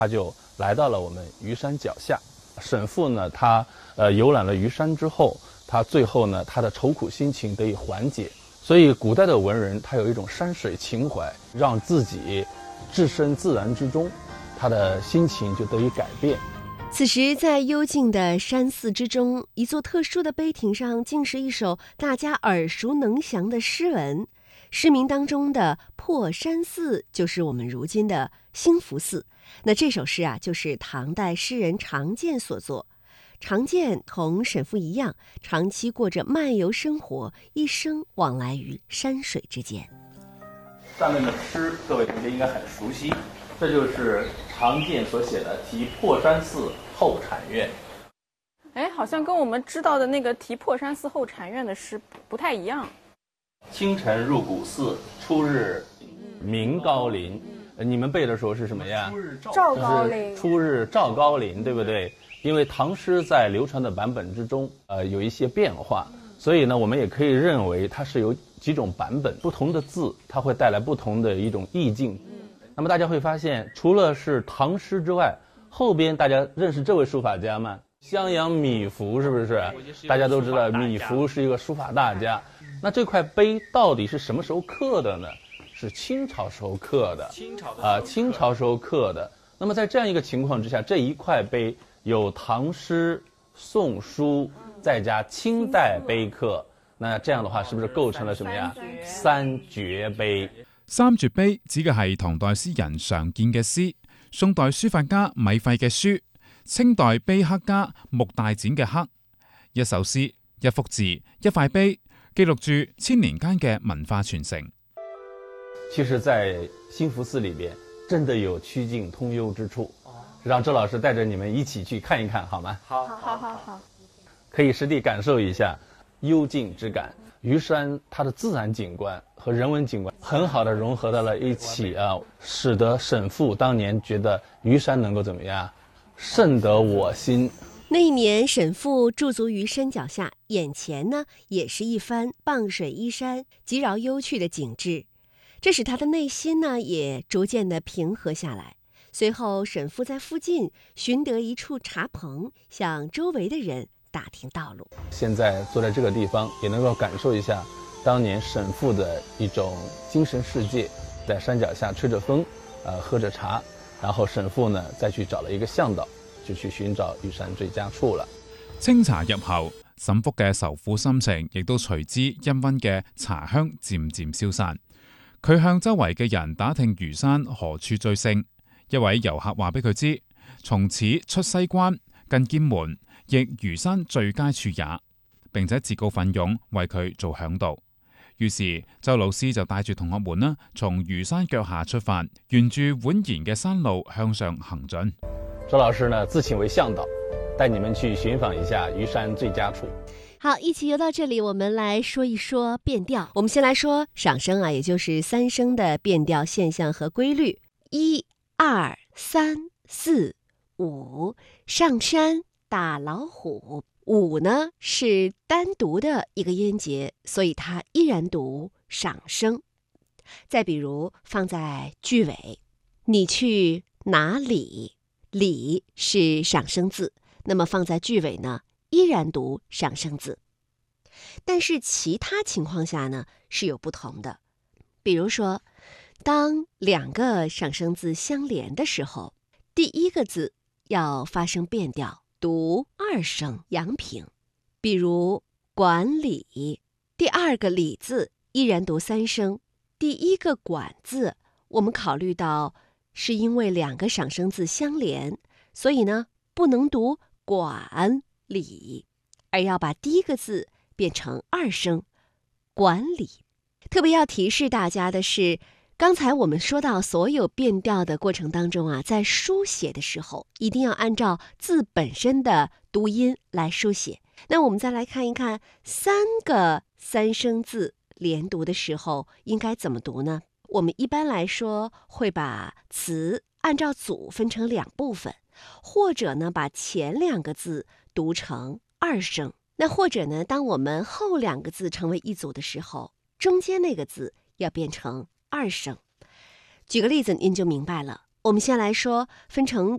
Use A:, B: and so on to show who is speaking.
A: 他就来到了我们虞山脚下。沈复呢，他游览了虞山之后，他最后呢，他的愁苦心情得以缓解。所以古代的文人他有一种山水情怀，让自己置身自然之中，他的心情就得以改变。
B: 此时在幽静的山寺之中，一座特殊的碑亭上，竟是一首大家耳熟能详的诗文。诗名当中的破山寺就是我们如今的兴福寺。那这首诗啊，就是唐代诗人常建所作。常建同沈复一样，长期过着漫游生活，一生往来于山水之间。
A: 上面的诗各位同学应该很熟悉，这就是常建所写的题破山寺后禅院。
C: 好像跟我们知道的那个题破山寺后禅院的诗不太一样。
A: 清晨入古寺，初日明高林。你们背的时候是什么呀？
C: 赵高林。
A: 初日照高林，对不对？因为唐诗在流传的版本之中，有一些变化，所以呢，我们也可以认为它是有几种版本，不同的字它会带来不同的一种意境。那么大家会发现，除了是唐诗之外，后边大家认识这位书法家吗？襄阳米芾，是不是？大家都知道米芾是一个书法大家。那这块碑到底是什么时候刻的呢？是清朝时候刻的。清朝时候刻的。那么在这样一个情况之下，这一块碑有唐诗、宋书，再加清代碑刻，那這樣的話，是不是構成了什麼呀？三絕碑。
D: 三絕碑指嘅係唐代詩人常見嘅詩，宋代書法家米芾嘅書，清代碑刻家穆大展嘅刻。一首詩、一幅字、一塊碑，記錄住千年間嘅文化傳承。
A: 其實在興福寺裏邊真的有曲徑通幽之處，讓周老師帶着你們一起去看一看，好嗎？
C: 好，
A: 可以實地感受一下幽靜之感。虞山它的自然景觀和人文景觀很好的融合到了一起啊，使得沈復當年覺得虞山能夠怎麼樣，甚得我心。
B: 那一年，沈復駐足於山腳下，眼前呢也是一番傍水依山、極饒幽趣的景致，這使他的內心呢也逐漸的平和下來。隨後，沈復在附近尋得一處茶棚，向周圍的人打聽道路。
A: 現在坐在這個地方，也能夠感受一下當年沈復的一種精神世界，在山腳下吹着風，喝着茶，然後沈復呢再去找了一個向導，就去尋找虞山最佳處了。
D: 清茶入喉，沈復嘅愁苦心情亦都隨之氤氳嘅茶香漸漸消散。佢向周圍嘅人打聽虞山何處最勝。一位遊客話俾佢知，從此出西關近劍門，亦虞山最佳處也，並且自告奮勇為佢做嚮導。於是周老師就帶住同學們呢，從虞山腳下出發，沿住蜿蜒嘅山路向上行進。
A: 周老師呢自請為向導，帶你們去尋訪一下虞山最佳處。
B: 好，一起游到這裡，我們來說一說變調。我們先來說賞聲啊，也就是三聲的變調現象和規律。1、2、3、4、5，上山打老虎。5呢是單獨的一個音節，所以它依然讀賞聲。再比如放在句尾，你去哪裡？裡是賞聲字，那麼放在句尾呢，依然讀賞聲字。但是其他情況下呢是有不同的。比如說，當兩個賞聲字相連的時候，第一個字要發生變調，讀二聲陽平。比如管理，第二個理字依然讀三聲，第一個管字我們考慮到是因為兩個賞聲字相連，所以呢不能讀管理，而要把第一個字變成二聲管理。特別要提示大家的是，剛才我們說到所有變調的過程當中啊，在書寫的時候一定要按照字本身的讀音來書寫。那我們再來看一看三個三聲字連讀的時候應該怎麼讀呢？我們一般來說會把詞按照組分成兩部分，或者呢把前兩個字讀成二聲，那或者呢當我們後兩個字成為一組的時候，中間那個字要變成二聲。舉個例子您就明白了。我們先來說分成